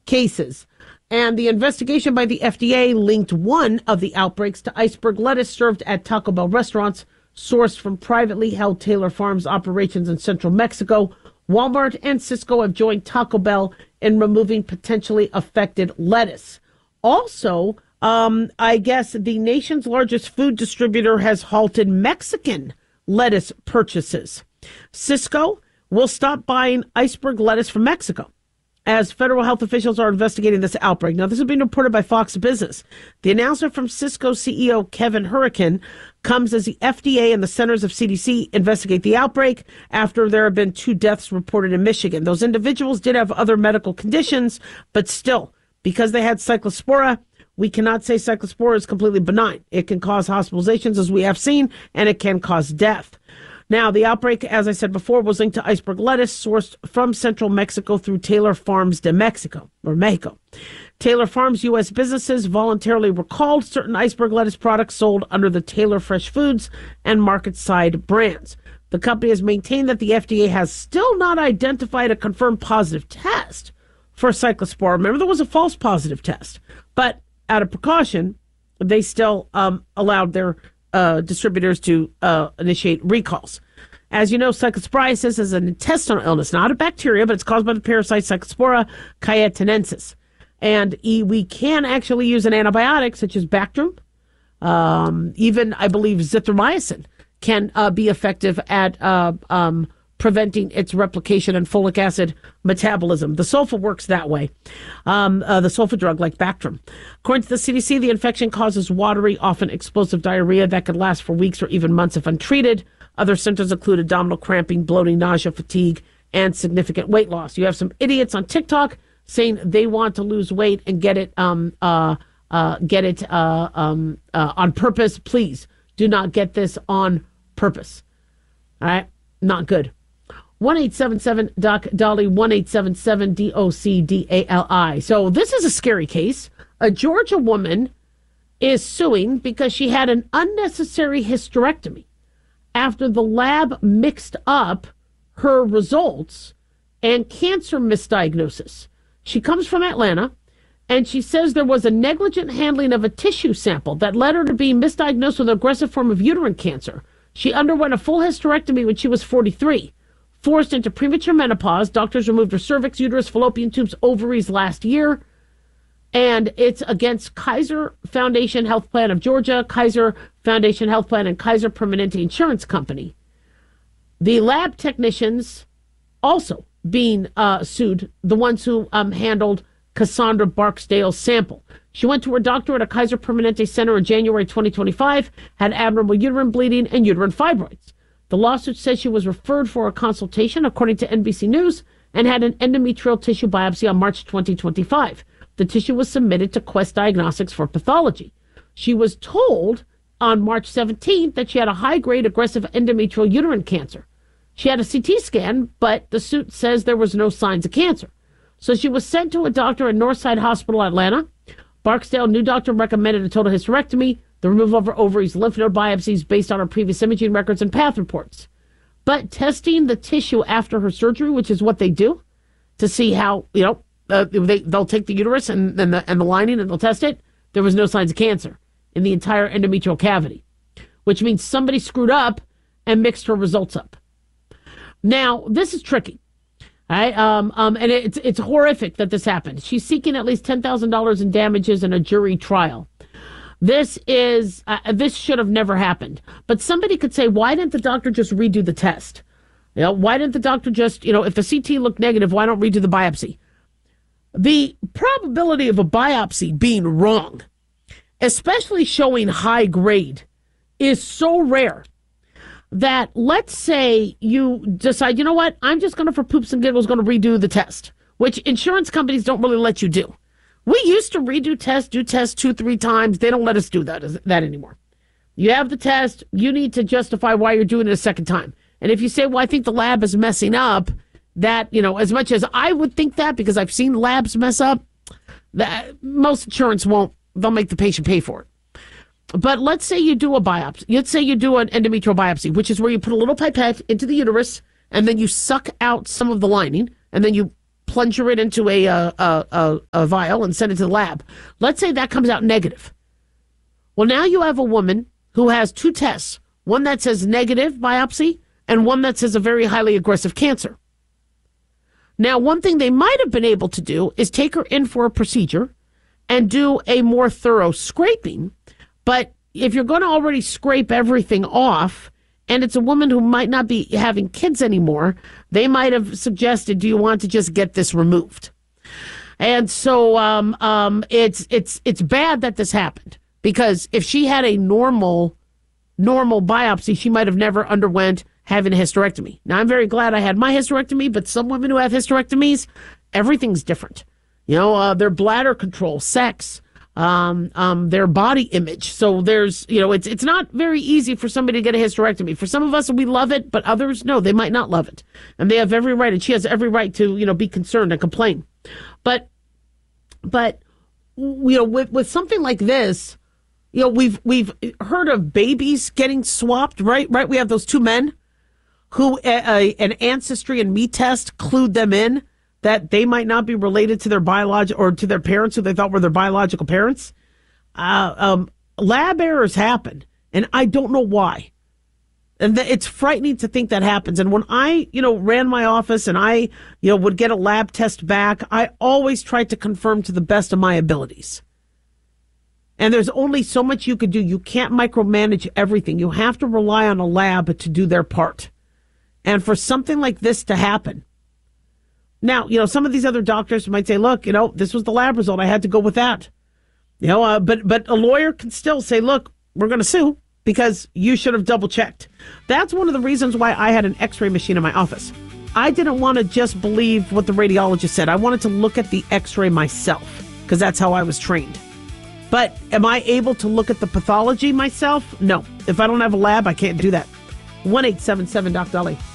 cases. And the investigation by the FDA linked one of the outbreaks to iceberg lettuce served at Taco Bell restaurants sourced from privately held Taylor Farms operations in central Mexico. Walmart and Sysco have joined Taco Bell in removing potentially affected lettuce. Also, I guess the nation's largest food distributor has halted Mexican lettuce purchases. Sysco will stop buying iceberg lettuce from Mexico as federal health officials are investigating this outbreak. Now, this has been reported by Fox Business. The announcement from Sysco CEO Kevin Hurricane comes as the FDA and the Centers of CDC investigate the outbreak after there have been 2 deaths reported in Michigan. Those individuals did have other medical conditions, but still, because they had Cyclospora, we cannot say Cyclospora is completely benign. It can cause hospitalizations, as we have seen, and it can cause death. Now, the outbreak, as I said before, was linked to iceberg lettuce sourced from central Mexico through Taylor Farms de Mexico, or Mexico. Taylor Farms U.S. businesses voluntarily recalled certain iceberg lettuce products sold under the Taylor Fresh Foods and Market Side brands. The company has maintained that the FDA has still not identified a confirmed positive test for Cyclospora. Remember, there was a false positive test, but out of precaution, they still allowed their distributors to initiate recalls. As you know, cyclosporiasis is an intestinal illness, not a bacteria, but it's caused by the parasite Cyclospora cayetanensis. And we can actually use an antibiotic such as Bactrim. Even, I believe, zithromycin can be effective at preventing its replication and folic acid metabolism. The sulfa works that way. The sulfa drug like Bactrim. According to the CDC, the infection causes watery, often explosive diarrhea that could last for weeks or even months if untreated. Other symptoms include abdominal cramping, bloating, nausea, fatigue, and significant weight loss. You have some idiots on TikTok saying they want to lose weight and get it on purpose. Please do not get this on purpose. All right? Not good. 1-877-DOC-DOLLY, 1-877-DOC-DALI. So this is a scary case. A Georgia woman is suing because she had an unnecessary hysterectomy after the lab mixed up her results and cancer misdiagnosis. She comes from Atlanta, and she says there was a negligent handling of a tissue sample that led her to be misdiagnosed with an aggressive form of uterine cancer. She underwent a full hysterectomy when she was 43. Forced into premature menopause, doctors removed her cervix, uterus, fallopian tubes, ovaries last year. And it's against Kaiser Foundation Health Plan of Georgia, Kaiser Foundation Health Plan, and Kaiser Permanente Insurance Company. The lab technicians also being sued, the ones who handled Cassandra Barksdale's sample. She went to her doctor at a Kaiser Permanente center in January 2025, had abnormal uterine bleeding and uterine fibroids. The lawsuit says she was referred for a consultation, according to NBC News, and had an endometrial tissue biopsy on March 2025. The tissue was submitted to Quest Diagnostics for pathology. She was told on March 17th that she had a high-grade aggressive endometrial uterine cancer. She had a CT scan, but the suit says there was no signs of cancer. So she was sent to a doctor at Northside Hospital, Atlanta. Barksdale, new doctor, recommended a total hysterectomy, the removal of her ovaries, lymph node biopsies based on her previous imaging records and path reports. But testing the tissue after her surgery, which is what they do, to see how, they'll take the uterus and the lining and they'll test it. There was no signs of cancer in the entire endometrial cavity, which means somebody screwed up and mixed her results up. Now, this is tricky. All right, and it's horrific that this happened. She's seeking at least $10,000 in damages in a jury trial. This should have never happened. But somebody could say, why didn't the doctor just redo the test? Why didn't the doctor just, if the CT looked negative, why don't redo the biopsy? The probability of a biopsy being wrong, especially showing high grade, is so rare that let's say you decide, I'm just going to, for poops and giggles, going to redo the test, which insurance companies don't really let you do. We used to do tests 2-3 times. They don't let us do that anymore. You have the test. You need to justify why you're doing it a second time. And if you say, well, I think the lab is messing up, that, as much as I would think that, because I've seen labs mess up, that most insurance won't. They'll make the patient pay for it. But let's say you do a biopsy. Let's say you do an endometrial biopsy, which is where you put a little pipette into the uterus, and then you suck out some of the lining, and then you plunger it into a vial and send it to the lab. Let's say that comes out negative. Well, now you have a woman who has two tests, one that says negative biopsy and one that says a very highly aggressive cancer. Now, one thing they might have been able to do is take her in for a procedure and do a more thorough scraping. But if you're going to already scrape everything off, and it's a woman who might not be having kids anymore, they might have suggested, do you want to just get this removed? And so it's bad that this happened, because if she had a normal biopsy, she might have never underwent having a hysterectomy. Now, I'm very glad I had my hysterectomy, but some women who have hysterectomies, everything's different. You know, their bladder control, sex, their body image. So there's, it's not very easy for somebody to get a hysterectomy. For some of us, we love it, but others, no, they might not love it. And they have every right, and she has every right to, be concerned and complain. But with something like this, we've heard of babies getting swapped, right? We have those two men who an ancestry and meat test clued them in that they might not be related to their or to their parents who they thought were their biological parents. Lab errors happen, and I don't know why. And it's frightening to think that happens. And when I, ran my office and I, would get a lab test back, I always tried to confirm to the best of my abilities. And there's only so much you could do. You can't micromanage everything. You have to rely on a lab to do their part. And for something like this to happen, now, some of these other doctors might say, look, this was the lab result. I had to go with that. But a lawyer can still say, look, we're going to sue because you should have double checked. That's one of the reasons why I had an x-ray machine in my office. I didn't want to just believe what the radiologist said. I wanted to look at the x-ray myself because that's how I was trained. But am I able to look at the pathology myself? No. If I don't have a lab, I can't do that. 1-877-DOC-DOLLY.